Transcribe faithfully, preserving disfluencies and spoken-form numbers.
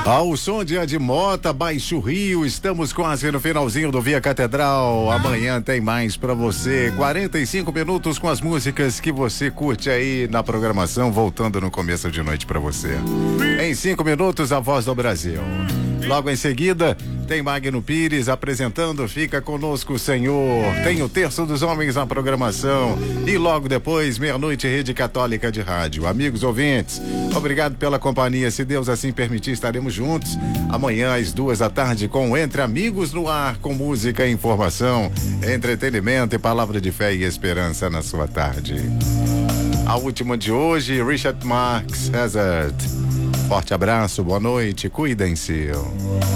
Ao som de Admota, Baixo Rio, estamos quase no finalzinho do Via Catedral. Amanhã tem mais pra você. quarenta e cinco minutos com as músicas que você curte aí na programação, voltando no começo de noite pra você. Em cinco minutos, a Voz do Brasil. Logo em seguida, tem Magno Pires apresentando Fica Conosco, Senhor. Tem o Terço dos Homens na programação. E logo depois, meia-noite, Rede Católica de Rádio. Amigos ouvintes, obrigado pela companhia. Se Deus assim permitir, estaremos juntos amanhã às duas da tarde com Entre Amigos no Ar, com música e informação, entretenimento e palavra de fé e esperança na sua tarde. A última de hoje, Richard Marx Hazard. Forte abraço, boa noite, cuidem-se.